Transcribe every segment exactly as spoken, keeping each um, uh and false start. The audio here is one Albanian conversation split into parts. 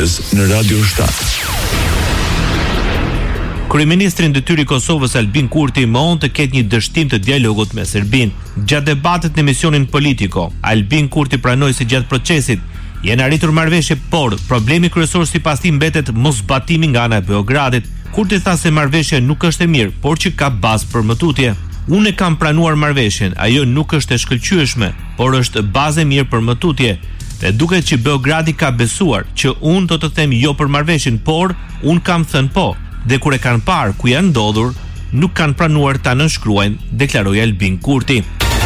mëngjes në Radio shtat. Kryeministri i detyri i Kosovës Albin Kurti mohon të ketë një dështim të dialogut me Serbinë. Gjatë debatit në emisionin Politico, Albin Kurti pranoi se gjatë procesit janë arritur marrëveshje, por problemi kryesor sipas tij mbetet mosbatimi nga ana e Beogradit. Kurti tha se marrëveshja nuk është e mirë, por që ka bazë për mëtutje. Unë e kam pranuar marrëveshjen, ajo nuk është e shkëlqyeshme, por është bazë e mirë për mëtutje. Dhe duket që Beogradi ka besuar që unë do të them jo për marrëveshjen, por unë kam thënë po. Dhe kur e kanë parë ku janë ndodhur, nuk kanë pranuar ta nënshkruajnë, deklaroi Albin Kurti.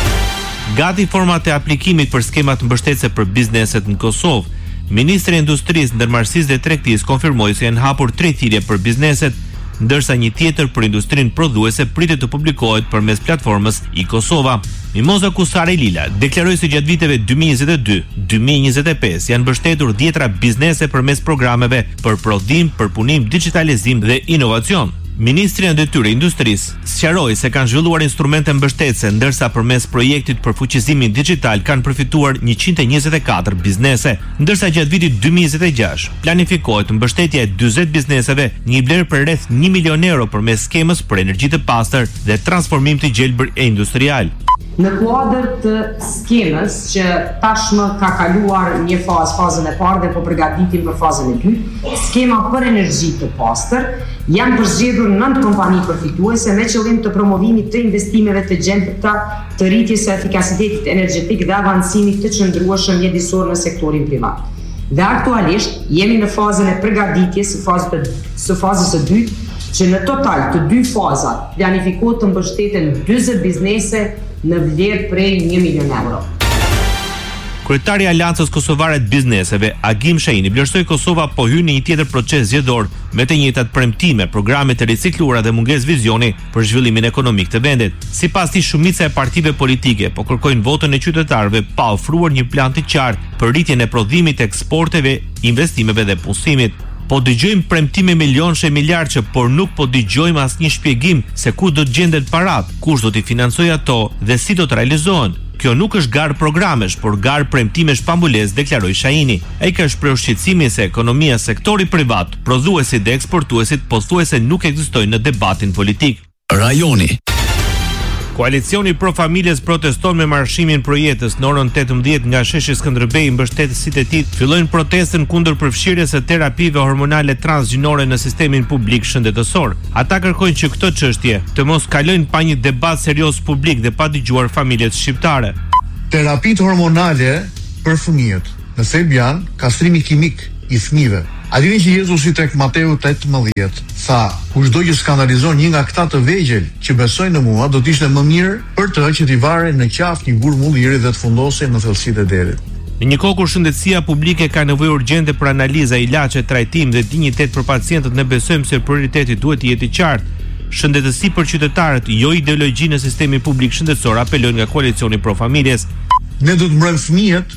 Gati format e aplikimit për skemat mbështetëse për bizneset në Kosovë. Ministri i Industrisë, Ndërmarrësisë dhe Tregtisë konfirmoi se janë hapur tre thirrje për bizneset, ndërsa një tjetër për industrinë prodhuese pritet të publikohet përmes platformës i Kosova. Mimoza Kusare Lila deklaroi se gjatë viteve dy mijë e njëzet e dy dy mijë e njëzet e pesë janë mbështetur dhjetra biznese përmes programeve për prodhim, përpunim, digitalizim dhe inovacion. Ministri në detyrë i Industrisë sqaroi se kanë zhvilluar instrumente mbështetëse, ndërsa përmes projektit për fuqizimin digjital kanë përfituar njëqind e njëzet e katër biznese, ndërsa gjatë vitit dy mijë e njëzet e gjashtë planifikohet mbështetja e dyzet bizneseve, një vlerë për rreth një milion euro përmes skemës për energji të pastër dhe transformim të gjelbër e industrial. Në kuadër të skemës që tashmë ka kaluar një fazë, fazën e parë dhe po përgatitim për fazën e dytë, skema për energji të pastër, janë përzgjedhur nëntë kompani përfituese me qëllim të promovimit të investimeve të gjendta, të rritjes së efikasitetit energjetik dhe avancimit të qëndrueshëm mjedisor në sektorin privat. Dhe aktualisht jemi në fazën e përgatitjes së fazës së fazës së dytë, që në total të dy fazat planifikohet të mbështeten dyzet biznese në vlerë prej një milion euro. Kryetari i Aleancës Kosovare të Bizneseve, Agim Shaini, vlerësoi Kosova po hyn në një tjetër proces zgjedhor me të njëjtat premtime, programe të ricikluara dhe mungesë vizioni për zhvillimin ekonomik të vendit. Sipas tij, shumica e partive politike po kërkojnë votën e qytetarëve pa ofruar një plan të qartë për rritjen e prodhimit, eksporteve, investimeve dhe punësimit. Po dëgjojmë premtime milionësh e miliardësh, por nuk po dëgjojmë asnjë shpjegim se ku do të gjendet parat, kush do t'i financojë ato dhe si do të realizohen. Kjo nuk është garë programesh, por garë premtimesh pambulesë, deklaroi Shaini. Ai ka shprehur shqetësimin se ekonomia, sektori privat, prodhuesit dhe eksportuesit pothuajse nuk ekzistojnë në debatin politik. Rajoni. Koalicioni Pro Familjes proteston me marshimin pro jetës. Në orën tetëmbëdhjetë nga sheshi Skënderbej, mbështetësit e tij fillojnë protestën kundër përfshirjes së terapive hormonale transgjinore në sistemin publik shëndetësor. Ata kërkojnë që këtë çështje të mos kalojnë pa një debat serioz publik dhe pa dëgjuar familjet shqiptare. Terapitë hormonale për fëmijët në thelb janë kastrimi kimik i fëmijëve. A dini që Jezusi tek Mateu tetëmbëdhjetë tha, kushdo që skandalizon një nga këta të vegjël që besojnë në mua, do të ishte më mirë për të që t'i varre në qafë një gur mulliri dhe të fundosej në thellësitë e derit. Në një kohë kur shëndetësia publike ka nevojë urgjente për analiza, ilaçe, trajtim dhe dinjitet për pacientët, ne besojmë se prioriteti duhet të jetë i qartë. Shëndetësi për qytetarët, jo ideologji në sistemin publik shëndetësor, apelojnë nga koalicioni Pro Familjes. Ne do të mbrojmë fëmijët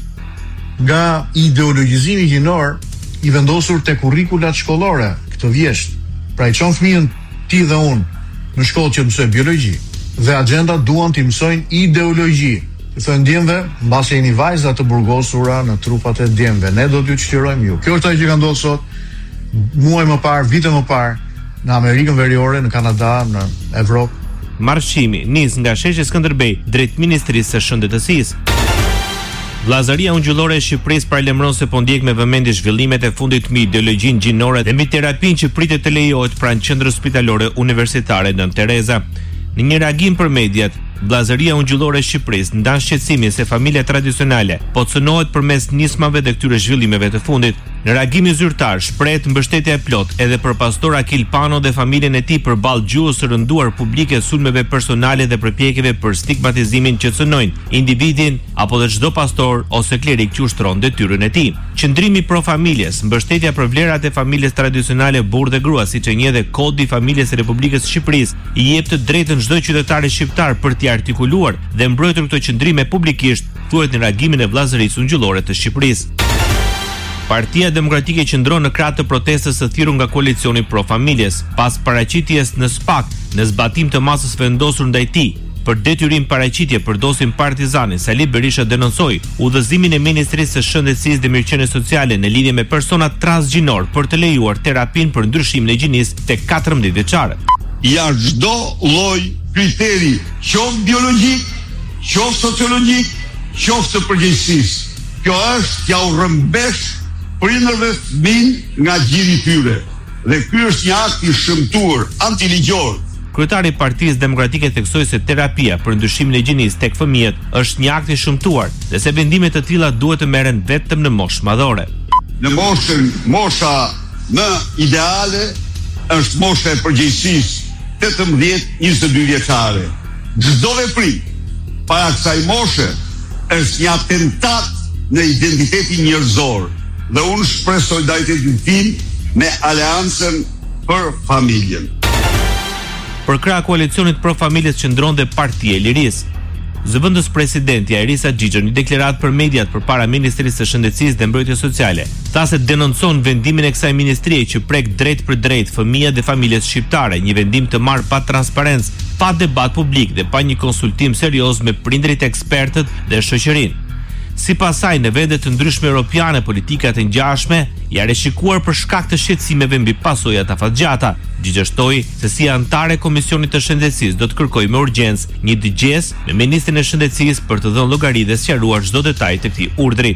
nga ideologjizimi gjinor i vendosur te kurrikulat shkollore këtë vjesht. Pra i çon fëmijën ti dhe unë në shkollë që mësojnë biologji dhe agenda duan t'i mësojnë ideologji. I thënë djemve, mbasi jeni vajza të burgosura në trupat e djemve, ne do t'ju çlirojmë ju. Kjo është ajo që ka ndodhur sot, muaj më parë, vite më parë, në Amerikën Veriore, në Kanada, në Evropë. Marshimi nis nga sheshi Skënderbej drejt Ministrisë së Shëndetësisë. Vllazëria Ungjillore e Shqipërisë paralajmëron se po ndjek me vëmendje zhvillimet e fundit mbi ideologjinë gjinore dhe mbi terapinë që pritet të lejohet pranë qendrës spitalore universitare Nën Tereza. Në një reagim për mediat, Vllazëria Ungjillore e Shqipërisë ndan shqetësimin se familja tradicionale po cënohet përmes nismave dhe këtyre zhvillimeve të fundit. Në reagimin zyrtar shprehet mbështetja e plot edhe për pastor Akil Pano dhe familjen e tij përballë gjuhës së rënduar publike, sulmeve personale dhe përpjekjeve për stigmatizimin që cënojnë individin apo dhe çdo pastor ose klerik që ushtron detyrën e tij. Qëndrimi Pro Familjes, mbështetja për vlerat e familjes tradicionale burrë dhe grua, siç e njeh dhe Kodi i Familjes së Republikës së Shqipërisë, i jep të drejtën çdo qytetari shqiptar për t'i artikuluar dhe mbrojtur këto qëndrime publikisht, thuhet në reagimin e Vllazërisë Ungjillore të Shqipërisë. Partia Demokratike qëndron në krah të protestës së thirrur nga koalicioni Pro Familjes, pas paraqitjes në SPAK në zbatim të masës vendosur ndaj tij. Për detyrim paraqitje përdosin Partizani, Sali Berisha denoncoi udhëzimin e Ministrisë së Shëndetësisë dhe Mirëqenies Sociale në lidhje me persona transgjinor për të lejuar terapinë për ndryshimin e gjinisë tek katërmbëdhjetë vjeçarët. Ja çdo lloj kriteri, qoftë biologjik, qoftë sociologjik, qoftë të përgjegjësisë. Kjo është t'ja u rrëmbesh prindërve fëmijë nga gjiri i tyre. Dhe ky është një akt i shëmtuar, antiligjor. Kryetari i Partisë Demokratike theksoi se terapia për ndryshimin e gjinisë tek fëmijët është një akt i shëmtuar dhe se vendime të tilla duhet të merren vetëm në moshë madhore. Në moshën, mosha më ideale është mosha e përgjegjësisë, tetëmbëdhjetë njëzet e dy vjeçare. Çdo veprim para kësaj moshe është një atentat në identitetin njerëzor dhe unë shpreh solidaritetin tim me Aleancën për Familjen. Për krah koalicionit pro familjes qëndronte Partia e Lirisë. Zëvendës presidenti Airisa Xhixha në deklaratë për mediat përpara Ministrisë së Shëndetësisë dhe Mbrojtjes Sociale, tha se denoncon vendimin e kësaj ministrie që prek drejt për drejt fëmijët dhe familjet shqiptare, një vendim të marrë pa transparencë, pa debat publik dhe pa një konsultim serioz me prindërit, ekspertët dhe shoqërinë. Sipas saj, në vende të ndryshme europiane, politikat e ngjashme janë rishikuar për shkak të shqetësimeve mbi pasojat afatgjata. Xhixha shtoi se si antare e Komisionit të Shëndetësisë do të kërkojë me urgjencë një dëgjes me Ministrin e Shëndetësisë për të dhënë llogari dhe sqaruar çdo detaj të këtij urdhri.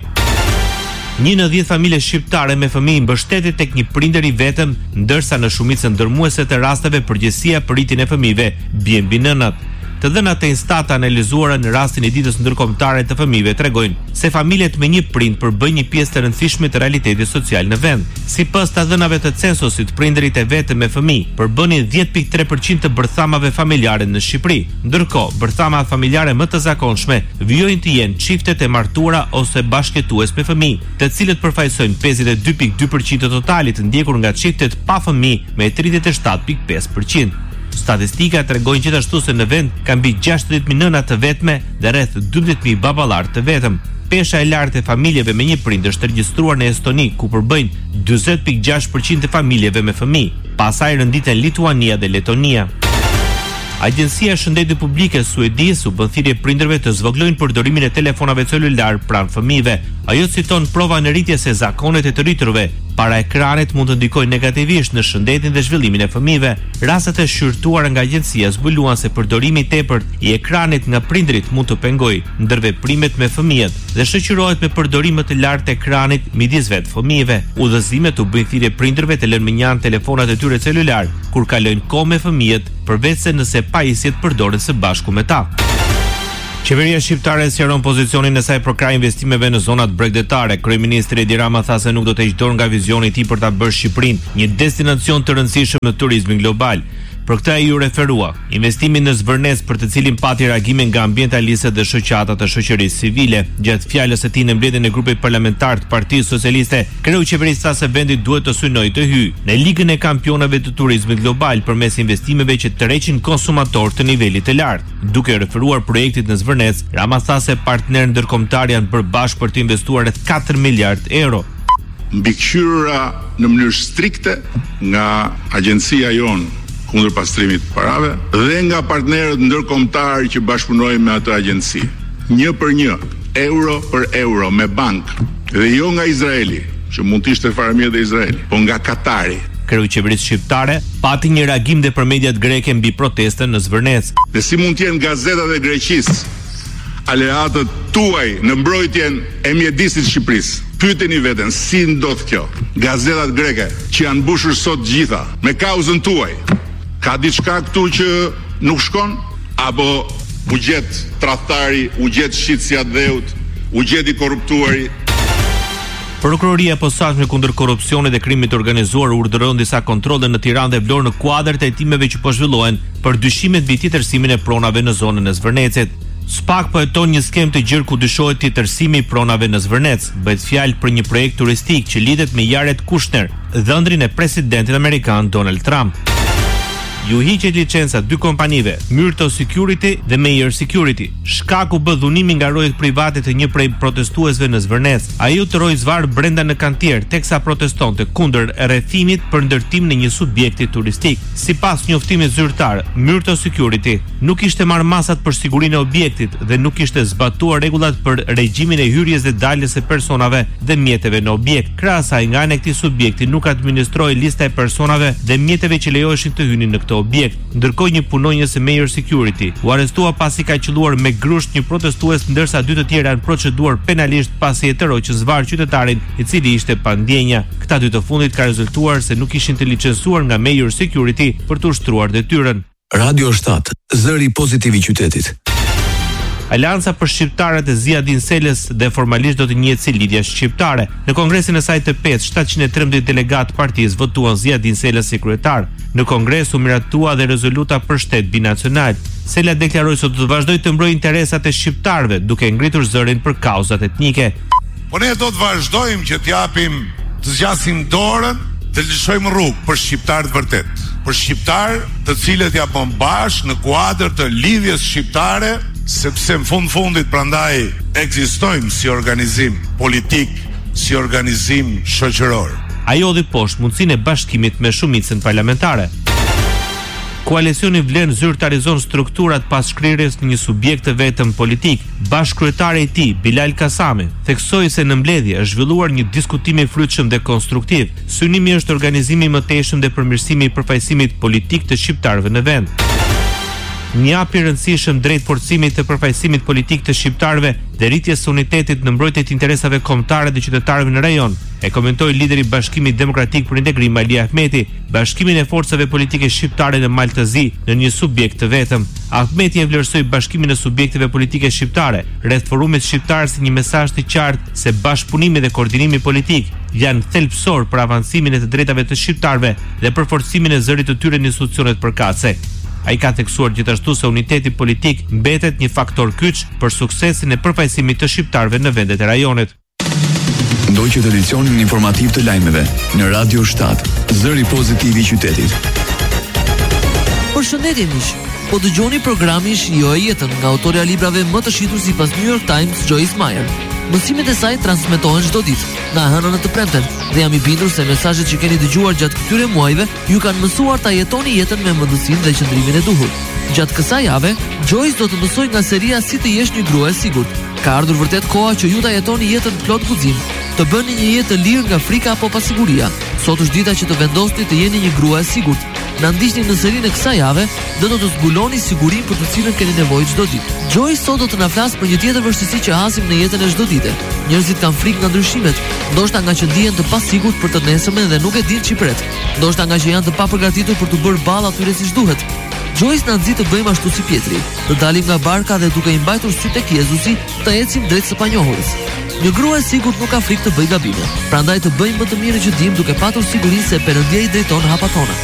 Një në dhjetë familje shqiptare me fëmijë mbështetet tek një prindër i vetëm, ndërsa në shumicën ndërmuese të rasteve përgjegjësia për rritjen e fëmijëve bie mbi nënat. Të dhënat e Instat analizuara në rastin e ditës ndërkombëtare të fëmijëve tregojnë se familjet me një prind përbëjnë një pjesë të rëndësishme të realitetit social në vend. Sipas të dhënave të censusit, prindërit e vetëm me fëmijë përbënin dhjetë pikë tre përqind të bërthamave familjare në Shqipëri. Ndërkohë, bërthamat familjare më të zakonshme vijojnë të jenë çiftet e martuara ose bashkëtues me fëmijë, të cilët përfaqësojnë pesëdhjetë e dy pikë dy përqind të totalit, ndjekur nga çiftet pa fëmijë me tridhjetë e shtatë pikë pesë përqind. Statistika tregojnë gjithashtu se në vend ka mbi gjashtëdhjetë mijë nëna të vetme dhe rreth dymbëdhjetë mijë baballar të vetëm. Pesha e lartë e familjeve me një prind është regjistruar në Estoni, ku përbëjnë dyzet pikë gjashtë përqind të familjeve me fëmijë. Pastaj renditen Lituania dhe Letonia. Agjencia e Shëndetit Publike e Suedisë u bën thirrje prindërve të zvogëlojnë përdorimin e telefonave celular pranë fëmijëve. Ajo citon prova në rritje se zakonet e të rriturve para ekranit mund të ndikojnë negativisht në shëndetin dhe zhvillimin e fëmijëve. Rastet e shqyrtuara nga agjencia zbuluan se përdorimi i tepërt i ekranit nga prindrit mund të pengojë ndërveprimet me fëmijët dhe shoqërohet me përdorim të lartë të ekranit midis vetë fëmijëve. Udhëzimet u bën thirrje prindërve të lënë menjan telefonat e tyre celular kur kalojnë kohë me fëmijët, përveç se nëse pajisjet përdoren së bashku me ta. Qeveria shqiptare sqaron pozicionin e saj për krah investimeve në zonat bregdetare. Kryeministri Edi Rama tha se nuk do të heqë dorë nga vizioni i tij për ta bërë Shqipërinë një destinacion të rëndësishëm në turizmin global. Për këtë ai ju referua investimin në Zvërnes, për të cilin pati reagime nga ambientalistët dhe shoqata të shoqërisë civile. Gjatë fjalës së tij në mbledhjen e grupit parlamentar të Partisë Socialiste, kreu i qeverisë tha se vendi duhet të synojë të hyjë në ligën e kampionave të turizmit global përmes investimeve që tërheqin konsumator të nivelit të lartë. Duke referuar projektit në Zvërnes, Rama tha se partnerë ndërkombëtar janë bërë bashkë për të investuar rreth katër miliard euro. Mbikëqyrura në mënyrë strikte nga agjencia jonë kundër pastrimit të parave dhe nga partnerët ndërkombëtar që bashkëpunojnë me atë agjenci. Një për një, euro për euro me bankë dhe jo nga Izraeli, që mund të ishte faramia dhe Izraeli, po nga Katari. Kreu i qeverisë shqiptare pati një reagim dhe për mediat greke mbi protestën në Zvërnes. Dhe si mund të jenë gazetat e Greqisë aleatët tuaj në mbrojtjen e mjedisit Shqipërisë? Pyeteni veten, si ndodh kjo? Gazetat greke që janë mbushur sot gjitha me kauzën tuaj. Ka diçka këtu që nuk shkon? Apo u gjet tradhtari, u gjet shitësia e dheut, u gjet i korruptuari? Prokuroria e posaçme kundër korrupsionit dhe krimit të organizuar urdhëron disa kontrolle në Tiranë dhe Vlorë në kuadër të hetimeve që po zhvillohen për dyshimet mbi tjetërsimin e pronave në zonën e Zvërnecit. Spak po heton një skem të gjerë ku dyshohet tjetërsimi i pronave në Zvërnec. Bëhet fjalë për një projekt turistik që lidhet me Jared Kushner, dhëndrin e presidentit amerikan Donald Trump. ju hiqet licenca dy kompanive, Myrto Security dhe Meyer Security. Shkaku bë dhunimi nga rojët private të një prej protestuesve në Zvërnec. Ai u tëroi zvar brenda në kantier teksa protestonte kundër rrethimit për ndërtim në një subjekti turistik. Sipas njoftimit zyrtar, Myrto Security nuk ishte marrë masat për sigurinë e objektit dhe nuk ishte zbatuar rregullat për regjimin e hyrjes dhe daljes së personave dhe mjeteve në objekt. Krahas asaj, nga ana e këtij subjekti nuk administroi lista e personave dhe mjeteve që lejoheshin të hynin në këtë objekt. Ndërkohë një punonjës e Meyer Security u arrestua pasi ka qelluar me grusht një protestues, ndërsa dy të tjerë janë proceduar penalisht pasi e tëroi që zvar qytetarin i cili ishte pa ndjenja. Këta dy të fundit ka rezultuar se nuk ishin të licencuar nga Meyer Security për të ushtruar detyrën. Radio shtat, zëri pozitiv i qytetit. Alianca për shqiptarët e Ziadin Selës dhe formalisht do të njihet si Lidhja Shqiptare. Në kongresin e saj të pesë, shtatëqind e trembëdhjetë delegatë partisë votuan Ziadin Selës si kryetar. Në kongres u miratua dhe rezoluta për shtet binacional. Sela deklaroi se do të vazhdojë të mbrojë interesat e shqiptarëve, duke ngritur zërin për kauzat etnike. Po ne do të vazhdojmë që t'japim, të zgjasim dorën, të lëshojmë rrugë për shqiptarët vërtet. Për shqiptarë të cilët japon bashkë në kuadër të lidhjes shqiptare, sepse në fund fundit prandaj ekzistojmë si organizim politik, si organizim shoqëror. Ai hodhi poshtë mundësinë e bashkimit me shumicën parlamentare. Koalicioni vlen zyrtarizon strukturat pas shkrirjes në një subjekt të vetëm politik. Bashkëkryetari i tij, Bilal Kasami, theksoi se në mbledhje është zhvilluar një diskutim i frytshëm dhe konstruktiv. Synimi është organizimi i mëtejshëm dhe përmirësimi i përfaqësimit politik të shqiptarëve në vend. Një hap i rëndësishëm drejt forcimit të përfaqësimit politik të shqiptarëve dhe rritjes së unitetit në mbrojtje të interesave kombëtare dhe qytetarëve në rajon, e komentoi lideri i Bashkimit Demokratik për Integrim Ali Ahmeti, bashkimin e forcave politike shqiptare në Maltëzi në një subjekt të vetëm. Ahmeti e vlerësoi bashkimin e subjekteve politike shqiptare rreth forumit shqiptar si një mesazh të qartë se bashkëpunimi dhe koordinimi politik janë thelbësor për avancimin e të drejtave të shqiptarëve dhe për forcimin e zërit të tyre në institucionet përkatëse. Ai ka theksuar gjithashtu se uniteti politik mbetet një faktor kyç për suksesin e përfaqësimit të shqiptarëve në vendet e rajonit. Ndoqët edicionin informativ të lajmeve në Radio shtat, zëri pozitiv i qytetit. Përshëndetje miq. Po dëgjoni programin Shijoj jetën nga autorja e librave më të shitur sipas New York Times, Joyce Meyer. Mësimet e saj transmetohen çdo ditë nga hënën në të premten dhe jam i bindur se mesazhet që keni dëgjuar gjatë këtyre muajve ju kanë mësuar ta jetoni jetën me mendësinë dhe qëndrimin e duhur. Gjatë kësaj jave, Joyce do të mësojë nga seria Si të jesh një grua e sigurt. Ka ardhur vërtet koha që ju ta jetoni jetën plot guxim, të bëni një jetë të lirë nga frika apo pasiguria. Sot është dita që të vendosni të jeni një grua e sigurt. Na ndiqni në serinë e kësaj jave dhe do të zbuloni sigurinë për të cilën keni nevojë çdo ditë. Joyce sot do të na flasë për një tjetër vështirësi që hasim në jetën e çdodite. Njerëzit kanë frikë nga ndryshimet, ndoshta nga që ndihen të pasigurt për të nesërmen dhe nuk e dinë ç'i pret, ndoshta nga që janë të papërgatitur për të bërë ballë atyre siç duhet. Joyce na nxit të bëjmë ashtu si Pietri, të dalim nga barka dhe duke i mbajtur sy tek Jezusi, të ecim drejt së panjohuris. Një grua e sigurt nuk ka frikë të bëjë gabime, prandaj të bëjmë më të mirë që dim duke patur sigurinë se Perëndia i drejton hapat tona.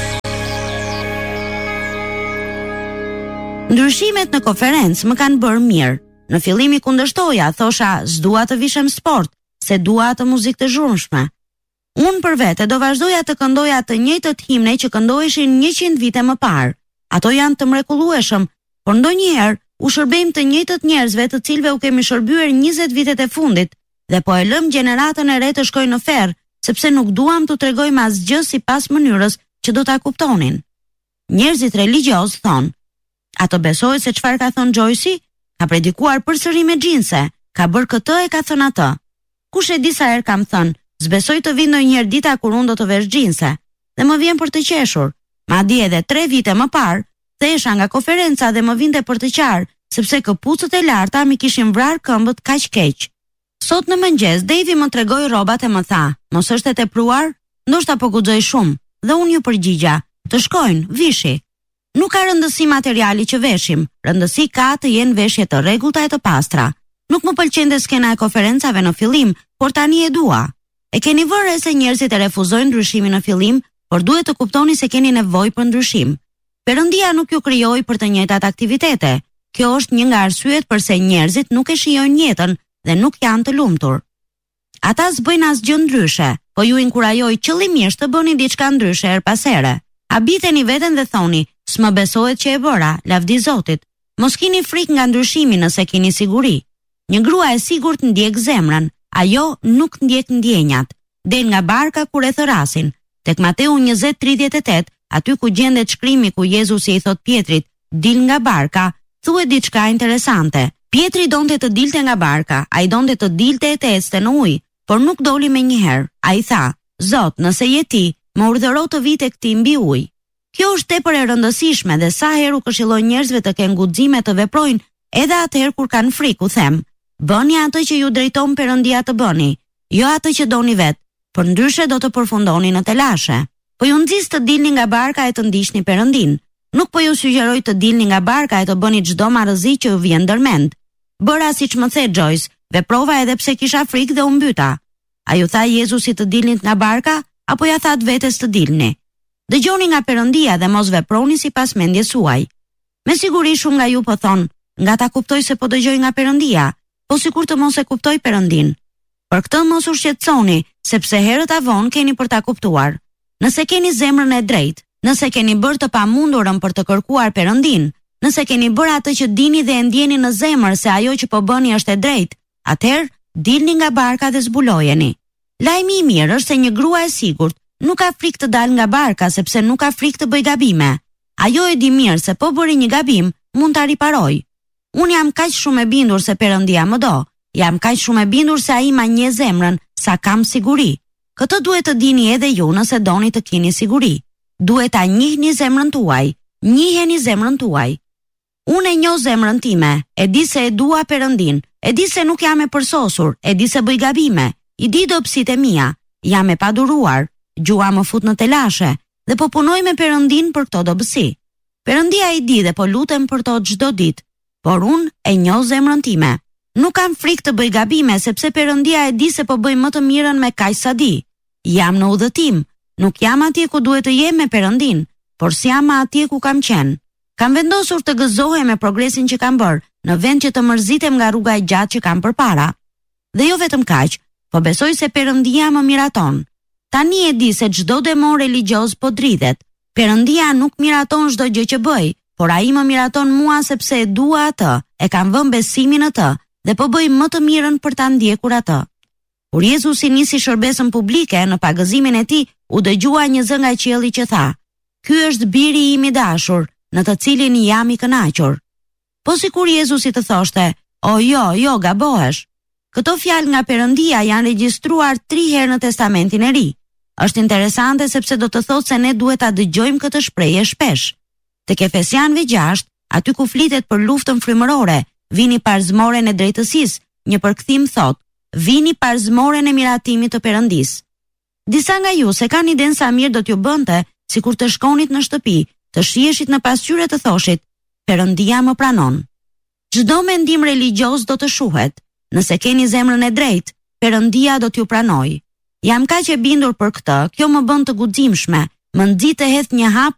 Ndryshimet në konferencë më kanë bërë mirë. Në fillim i kundërshtoja, thosha s'dua të vishem sport, se dua të muzikë të zhurmshme. Unë për vete do vazhdoja të këndoja të njëjtët himne që këndoheshin njëqind vite më parë. Ato janë të mrekullueshëm, por ndonjëherë u shërbejmë të njëjtët njerëzve të cilëve u kemi shërbyer njëzet vitet e fundit dhe po e lëm gjeneratën e re të shkojë në ferr, sepse nuk duam t'u tregojmë asgjë sipas mënyrës që do ta kuptonin. Njerëzit religjioz thonë: "Ato besoj se çfarë ka thënë Joyce? Ka predikuar përsëri me xhinse, ka bërë këtë e ka thënë atë. Kush e di sa herë kam thënë, s'besoj të vi ndonjëherë dita kur unë do të vesh xhinse, dhe më vjen për të qeshur. Madje edhe tre vite më parë, thesha nga konferenca dhe më vinte për të qarë, sepse këpucët e larta mi kishin vrarë këmbët kaq keq. Sot në mëngjes Devi më tregoi rrobat e më tha: "Mos është e tepruar? Ndoshta po guxoj shumë." Dhe unë ju përgjigja: "Të shkojnë, vishi." Nuk ka rëndësi materiali që veshim, rëndësi ka të jenë veshje të rregullta e të pastra. Nuk më pëlqente skena e konferencave në fillim, por tani e dua. E keni vënë se njerëzit e refuzojnë ndryshimin në fillim, por duhet të kuptoni se keni nevojë për ndryshim. Perëndia nuk ju krijoi për të njëjtat aktivitete. Kjo është një nga arsyet pse njerëzit nuk e shijojnë jetën dhe nuk janë të lumtur. Ata s'bëjnë asgjë ndryshe, po ju inkurajoj qëllimisht të bëni diçka ndryshe her pas here. Habiteni veten dhe thoni, s'më besohet që e bëra, lavdi Zotit. Mos keni frikë nga ndryshimi nëse keni siguri. Një grua e sigurt ndjek zemrën, ajo nuk ndjek ndjenjat. Del nga barka kur e thërasin. Tek Mateu njëzet tridhjetë e tetë, aty ku gjendet shkrimi ku Jezusi i thot Pjetrit, dil nga barka, thuhet diçka interesante. Pietri donte të dilte nga barka, ai donte të dilte e të ecte në ujë, por nuk doli me njëherë. Ai tha, Zot, nëse je ti, më urdhëro të vi tek ti mbi ujë. Kjo është tepër e rëndësishme dhe sa herë u këshilloj njerëzve të kenë guxime të veprojnë, edhe atëherë kur kanë frikë, u them, bëni atë që ju drejton Perëndia të bëni, jo atë që doni vetë, për ndryshe do të përfundoni në telashe. Po ju nxis të dilni nga barka e të ndiqni Perëndin. Nuk po ju sugjeroj të dilni nga barka e të bëni çdo marrëzi që ju vjen ndërmend. Bëra siç më the Joyce, veprova edhe pse kisha frikë dhe u mbyta. A ju tha Jezusi të dilnit nga barka, apo ja that vetes të dilni? Dëgjoni nga Perëndia dhe mos veproni sipas mendjes suaj. Me siguri shumë nga ju po thon, nga ta kuptoj se po dëgjoj nga Perëndia, po sikur të mos e kuptoj Perëndin. Për këtë mos u shqetësoni, sepse herët avon keni për ta kuptuar. Nëse keni zemrën e drejtë, nëse keni bërë të pamundurën për të kërkuar Perëndin, nëse keni bërë atë që dini dhe e ndjeni në zemër se ajo që po bëni është e drejtë, atëherë dilni nga barka dhe zbulojeni. Lajmi i mirë është se një grua e sigurt nuk ka frikë të dalë nga barka sepse nuk ka frikë të bëj gabime. Ajo e di mirë se po bëri një gabim, mund ta riparoj. Unë jam kaq shumë e bindur se Perëndia më do. Jam kaq shumë e bindur se ai ma njeh zemrën, sa kam siguri. Këtë duhet të dini edhe ju nëse doni të keni siguri. Duhet ta njihni zemrën tuaj, njiheni zemrën tuaj. Unë e njoh zemrën time, e di se e dua Perëndin, e di se nuk jam e përsosur, e di se bëj gabime, i di dobësitë e mia, jam e paduruar, gjua më fut në telashe dhe po punoj me Perëndin për këto dobësi. Perëndia i di dhe po lutem për to çdo ditë, por unë e njoh zemrën time. Nuk kam frikë të bëj gabime sepse Perëndia e di se po bëj më të mirën me kaq sa di. Jam në udhëtim, nuk jam atje ku duhet të jem me Perëndin, por s'jam atje ku kam qenë. Kam vendosur të gëzohem me progresin që kam bërë, në vend që të mërzitem nga rruga e gjatë që kam përpara. Dhe jo vetëm kaq, po besoj se Perëndia më miraton. Tani e di se çdo demon religjoz po dridhet. Perëndia nuk miraton çdo gjë që bëj, por ai më miraton mua sepse e dua atë, e kam vënë besimin në të dhe po bëj më të mirën për ta ndjekur atë. Kur Jezusi nisi shërbesën publike, në pagëzimin e tij u dëgjua një zë nga qielli që tha: "Ky është biri im i dashur, në të cilin jam i kënaqur." Po sikur Jezusi të thoshte: "O jo, jo, gabohesh." Këto fjalë nga Perëndia janë regjistruar tri herë në Testamentin e Ri. Është interesante sepse do të thotë se ne duhet ta dëgjojmë këtë shprehje shpesh. Tek Efesianëve gjashtë, aty ku flitet për luftën frymërore, vini parzmoren e drejtësisë, një përkthim thotë: vini parzmoren e miratimit të Perëndisë. Disa nga ju se kanë iden sa mirë do t'ju bënte, sikur të shkonit në shtëpi, të shiheshit në pasqyre të thoshit: Perëndia më pranon. Çdo mendim religjoz do të shuhet. Nëse keni zemrën e drejtë, Perëndia do t'ju pranoj. Jam kaq e bindur për këtë, kjo më bën të guximshme, më nxit të hedh një hap